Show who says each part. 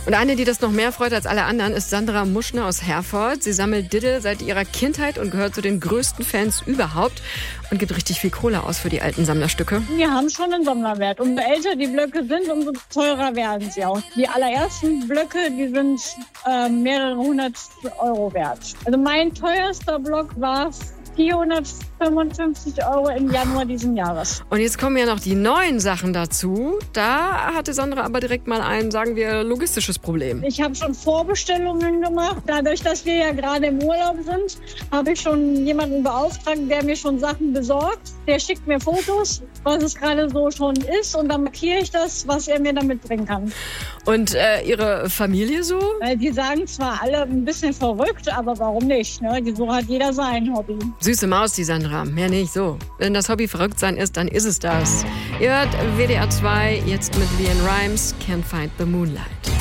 Speaker 1: Und eine, die das noch mehr freut als alle anderen, ist Sandra Muschner aus Herford. Sie sammelt Diddle seit ihrer Kindheit und gehört zu den größten Fans überhaupt und gibt richtig viel Kohle aus für die alten Sammlerstücke.
Speaker 2: Die haben schon einen Sammlerwert. Umso älter die Blöcke sind, umso teurer werden sie auch. Die allerersten Blöcke, die sind mehrere 100 Euro wert. Also mein teuerster Block war 455 € im Januar diesen Jahres.
Speaker 1: Und jetzt kommen ja noch die neuen Sachen dazu. Da hatte Sandra aber direkt mal ein, sagen wir, logistisches Problem.
Speaker 2: Ich habe schon Vorbestellungen gemacht. Dadurch, dass wir ja gerade im Urlaub sind, habe ich schon jemanden beauftragt, der mir schon Sachen besorgt. Der schickt mir Fotos, was es gerade so schon ist. Und dann markiere ich das, was er mir damit bringen kann.
Speaker 1: Und Ihre Familie so?
Speaker 2: Die sagen zwar alle ein bisschen verrückt, aber warum nicht? Ne? So hat jeder sein Hobby.
Speaker 1: Süße Maus, die Sandra. Mehr nicht, so. Wenn das Hobby verrückt sein ist, dann ist es das. Ihr hört WDR 2 jetzt mit Leanne Rimes, Can't Find the Moonlight.